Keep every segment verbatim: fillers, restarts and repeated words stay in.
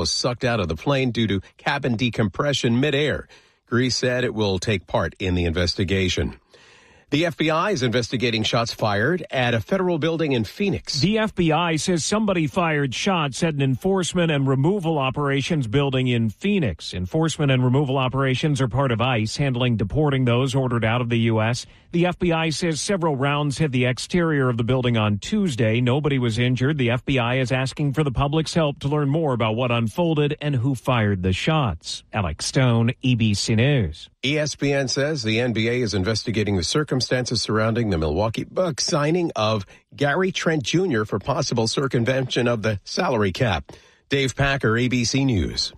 was sucked out of the plane due to cabin decompression midair. Greece said it will take part in the investigation. The F B I is investigating shots fired at a federal building in Phoenix. The F B I says somebody fired shots at an enforcement and removal operations building in Phoenix. Enforcement and removal operations are part of ICE, handling deporting those ordered out of the U S. The F B I says several rounds hit the exterior of the building on Tuesday. Nobody was injured. The F B I is asking for the public's help to learn more about what unfolded and who fired the shots. Alex Stone, E B C News. E S P N says the N B A is investigating the circumstances surrounding the Milwaukee Bucks signing of Gary Trent Junior for possible circumvention of the salary cap. Dave Packer, A B C News.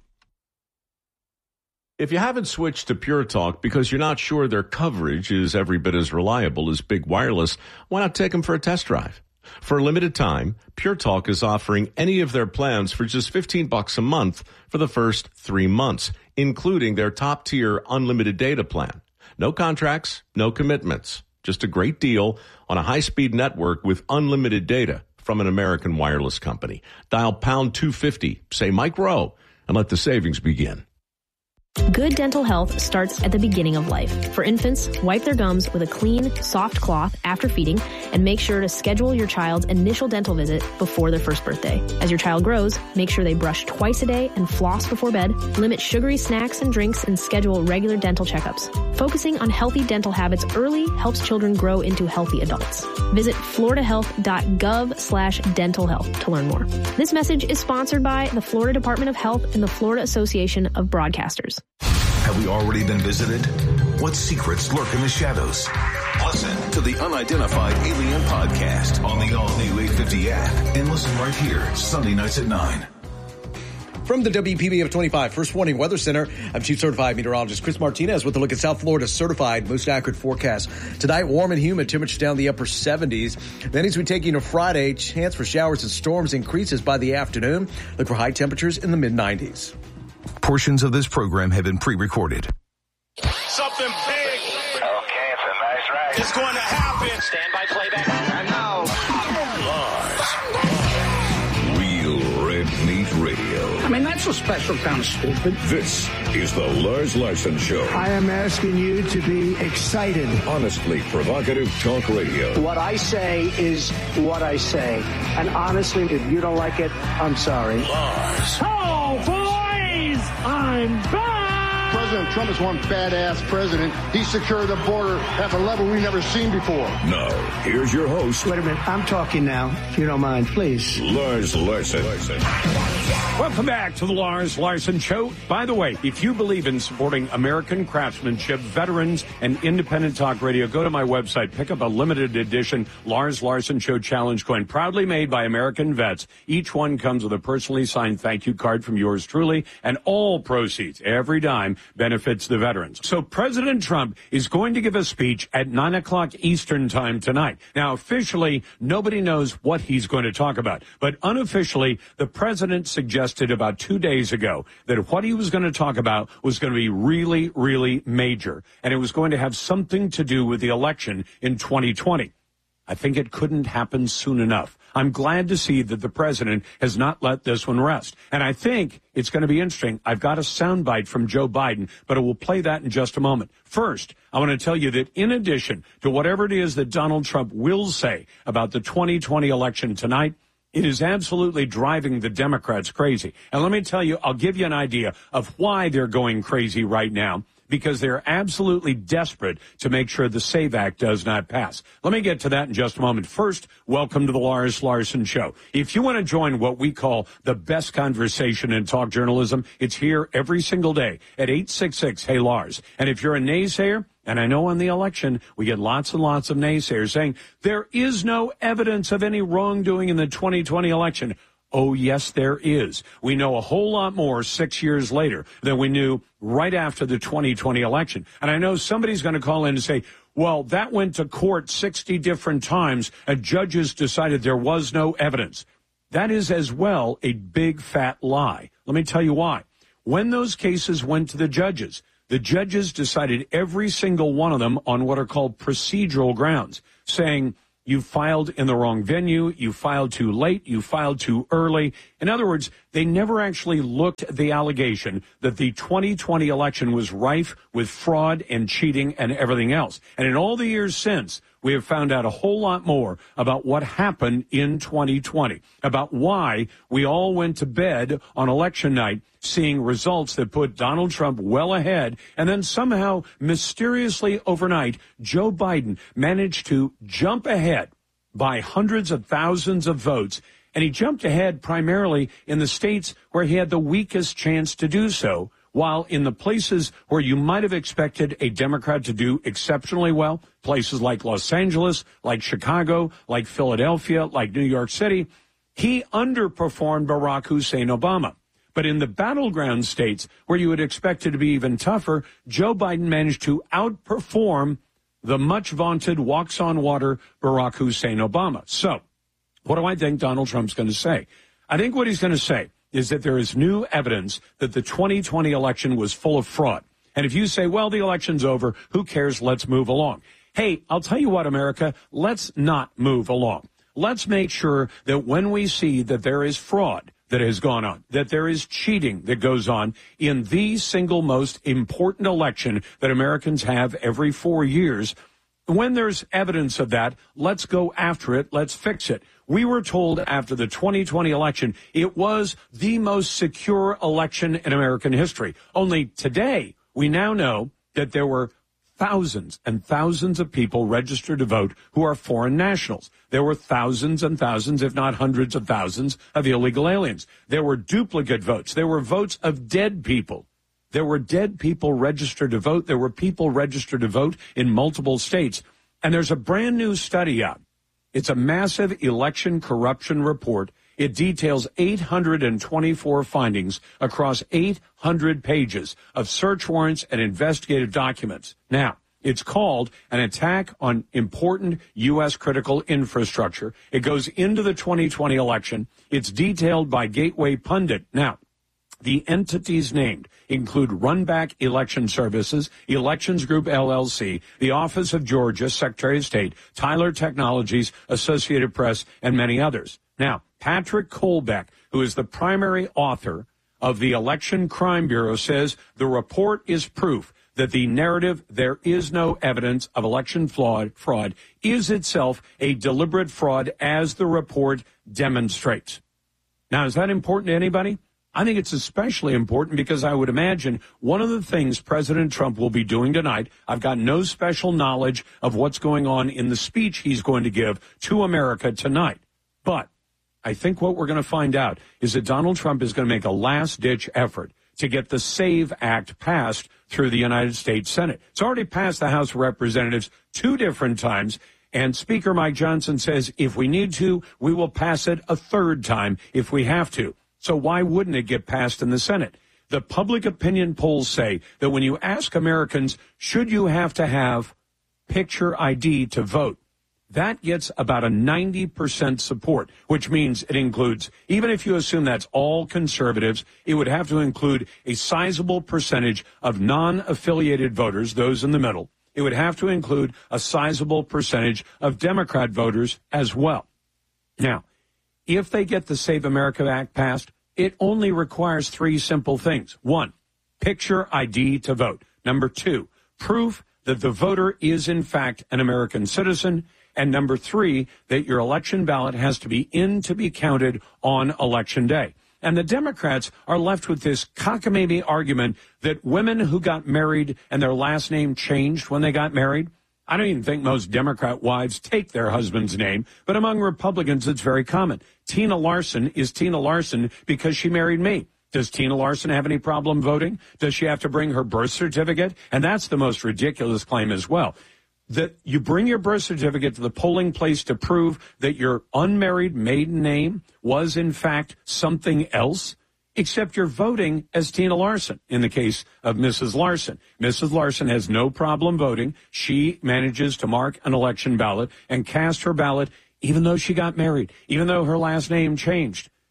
If you haven't switched to Pure Talk because you're not sure their coverage is every bit as reliable as Big Wireless, why not take them for a test drive? For a limited time, Pure Talk is offering any of their plans for just fifteen bucks a month for the first three months, including their top-tier unlimited data plan. No contracts, no commitments. Just a great deal on a high-speed network with unlimited data from an American wireless company. Dial pound two fifty, say Mike Rowe, and let the savings begin. Good dental health starts at the beginning of life. For infants, wipe their gums with a clean, soft cloth after feeding, and make sure to schedule your child's initial dental visit before their first birthday. As your child grows, make sure they brush twice a day and floss before bed, limit sugary snacks and drinks, and schedule regular dental checkups. Focusing on healthy dental habits early helps children grow into healthy adults. Visit floridahealth.gov slash dental health to learn more. This message is sponsored by the Florida Department of Health and the Florida Association of Broadcasters. Have we already been visited? What secrets lurk in the shadows? Listen to the Unidentified Alien Podcast on the all-new eight fifty app and listen right here, Sunday nights at nine. From the W P B F twenty-five First Warning Weather Center, I'm Chief Certified Meteorologist Chris Martinez with a look at South Florida's certified most accurate forecast. Tonight, warm and humid, temperatures down the upper seventies. Then as we take you to Friday, chance for showers and storms increases by the afternoon. Look for high temperatures in the mid nineties. Portions of this program have been pre-recorded. Something big. Okay, it's a nice ride. It's going to happen. Stand by playback. I know. Lars. Real Red Meat Radio. I mean, that's a special kind of stupid. This is the Lars Larson Show. I am asking you to be excited. Honestly provocative talk radio. What I say is what I say. And honestly, if you don't like it, I'm sorry. Lars. Oh, boys! I'm back! President Trump is one badass president. He secured the border at a level we've never seen before. Now, here's your host. Wait a minute. I'm talking now, if you don't mind, please. Lars Larson. Welcome back to the Lars Larson Show. By the way, if you believe in supporting American craftsmanship, veterans, and independent talk radio, go to my website, pick up a limited edition Lars Larson Show Challenge coin, proudly made by American vets. Each one comes with a personally signed thank you card from yours truly, and all proceeds, every dime, benefits the veterans. So President Trump is going to give a speech at nine o'clock Eastern time tonight. Now, officially, nobody knows what he's going to talk about, but unofficially, the president suggested about two days ago that what he was going to talk about was going to be really, really major, and it was going to have something to do with the election in twenty twenty. I think it couldn't happen soon enough. I'm glad to see that the president has not let this one rest. And I think it's going to be interesting. I've got a soundbite from Joe Biden, but I will play that in just a moment. First, I want to tell you that in addition to whatever it is that Donald Trump will say about the twenty twenty election tonight, it is absolutely driving the Democrats crazy. And let me tell you, I'll give you an idea of why they're going crazy right now. Because they're absolutely desperate to make sure the SAVE Act does not pass. Let me get to that in just a moment. First, welcome to the Lars Larson Show. If you want to join what we call the best conversation in talk journalism, it's here every single day at eight six six, hey Lars. And if you're a naysayer, and I know on the election, we get lots and lots of naysayers saying there is no evidence of any wrongdoing in the twenty twenty election. Oh, yes, there is. We know a whole lot more six years later than we knew right after the twenty twenty election. And I know somebody's going to call in and say, well, that went to court sixty different times and judges decided there was no evidence. That is as well a big fat lie. Let me tell you why. When those cases went to the judges, the judges decided every single one of them on what are called procedural grounds, saying, you filed in the wrong venue, you filed too late, you filed too early. In other words, they They never actually looked at the allegation that the twenty twenty election was rife with fraud and cheating and everything else. And in all the years since, we have found out a whole lot more about what happened in twenty twenty, about why we all went to bed on election night seeing results that put Donald Trump well ahead, and then somehow, mysteriously overnight, Joe Biden managed to jump ahead by hundreds of thousands of votes, and he jumped ahead primarily in the states where he had the weakest chance to do so, while in the places where you might have expected a Democrat to do exceptionally well, places like Los Angeles, like Chicago, like Philadelphia, like New York City, he underperformed Barack Hussein Obama. But in the battleground states where you would expect it to be even tougher, Joe Biden managed to outperform the much vaunted walks on water Barack Hussein Obama. So what do I think Donald Trump's going to say? I think what he's going to say is that there is new evidence that the twenty twenty election was full of fraud. And if you say, well, the election's over, who cares? Let's move along. Hey, I'll tell you what, America, let's not move along. Let's make sure that when we see that there is fraud that has gone on, that there is cheating that goes on in the single most important election that Americans have every four years, when there's evidence of that, let's go after it. Let's fix it. We were told after the twenty twenty election it was the most secure election in American history. Only today, we now know that there were thousands and thousands of people registered to vote who are foreign nationals. There were thousands and thousands, if not hundreds of thousands, of illegal aliens. There were duplicate votes. There were votes of dead people. There were dead people registered to vote. There were people registered to vote in multiple states. And there's a brand new study out. It's a massive election corruption report. It details eight hundred twenty-four findings across eight hundred pages of search warrants and investigative documents. Now, it's called An Attack on Important U S Critical Infrastructure. It goes into the twenty twenty election. It's detailed by Gateway Pundit. Now, the entities named include Runback Election Services, Elections Group L L C, the Office of Georgia, Secretary of State, Tyler Technologies, Associated Press, and many others. Now, Patrick Kolbeck, who is the primary author of the Election Crime Bureau, says the report is proof that the narrative, there is no evidence of election fraud, fraud is itself a deliberate fraud, as the report demonstrates. Now, is that important to anybody? I think it's especially important because I would imagine one of the things President Trump will be doing tonight, I've got no special knowledge of what's going on in the speech he's going to give to America tonight, but I think what we're going to find out is that Donald Trump is going to make a last-ditch effort to get the SAVE Act passed through the United States Senate. It's already passed the House of Representatives two different times, and Speaker Mike Johnson says if we need to, we will pass it a third time if we have to. So why wouldn't it get passed in the Senate? The public opinion polls say that when you ask Americans, should you have to have picture I D to vote, that gets about a ninety percent support, which means it includes, even if you assume that's all conservatives, it would have to include a sizable percentage of non-affiliated voters, those in the middle. It would have to include a sizable percentage of Democrat voters as well. Now, if they get the Save America Act passed, it only requires three simple things. One, picture I D to vote. Number two, proof that the voter is in fact an American citizen. And number three, that your election ballot has to be in to be counted on Election Day. And the Democrats are left with this cockamamie argument that women who got married and their last name changed when they got married. I don't even think most Democrat wives take their husband's name, but among Republicans, it's very common. Tina Larson is Tina Larson because she married me. Does Tina Larson have any problem voting? Does she have to bring her birth certificate? And that's the most ridiculous claim as well. That you bring your birth certificate to the polling place to prove that your unmarried maiden name was, in fact, something else, except you're voting as Tina Larson in the case of Missus Larson. Missus Larson has no problem voting. She manages to mark an election ballot and cast her ballot even though she got married, even though her last name changed.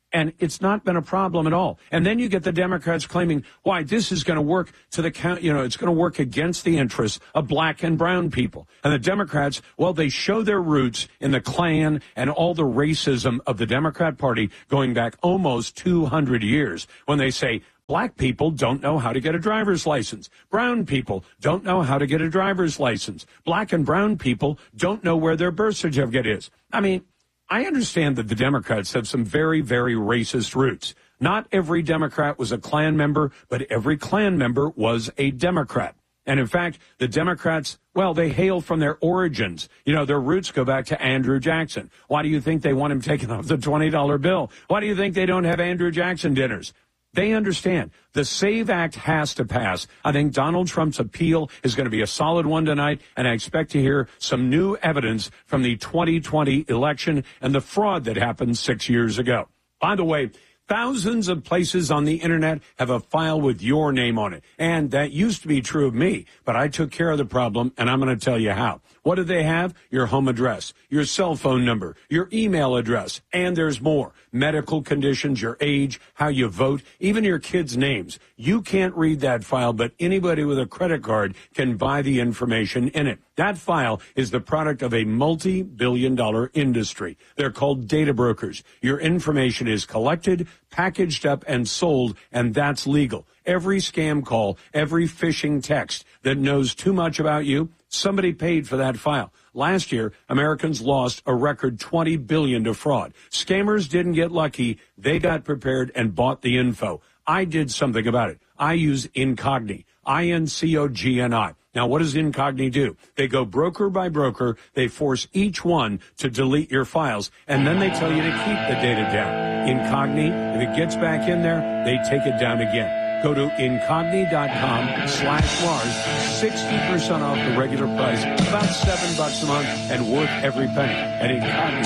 And it's not been a problem at all. And then you get the Democrats claiming, why, this is going to work to the count, you know, it's going to work against the interests of black and brown people. And the Democrats, well, they show their roots in the Klan and all the racism of the Democrat Party going back almost two hundred years when they say, black people don't know how to get a driver's license. Brown people don't know how to get a driver's license. Black and brown people don't know where their birth certificate is. I mean, I understand that the Democrats have some very, very racist roots. Not every Democrat was a Klan member, but every Klan member was a Democrat. And in fact, the Democrats, well, they hail from their origins. You know, their roots go back to Andrew Jackson. Why do you think they want him taken off the twenty dollar bill? Why do you think they don't have Andrew Jackson dinners? They understand the SAVE Act has to pass. I think Donald Trump's appeal is going to be a solid one tonight, and I expect to hear some new evidence from the twenty twenty election and the fraud that happened six years ago. By the way, thousands of places on the Internet have a file with your name on it, and that used to be true of me, but I took care of the problem, and I'm going to tell you how. What do they have? Your home address, your cell phone number, your email address, and there's more. Medical conditions, your age, how you vote, even your kids' names. You can't read that file, but anybody with a credit card can buy the information in it. That file is the product of a multi-billion dollar industry. They're called data brokers. Your information is collected, packaged up, and sold, and that's legal. Every scam call, every phishing text that knows too much about you, somebody paid for that file. Last year, Americans lost a record twenty billion dollars to fraud. Scammers didn't get lucky. They got prepared and bought the info. I did something about it. I use Incogni, I N C O G N I. Now, what does Incogni do? They go broker by broker. They force each one to delete your files, and then they tell you to keep the data down. Incogni, if it gets back in there, they take it down again. Go to Incogni.com slash Lars, sixty percent off the regular price, about seven bucks a month, and worth every penny at Incogni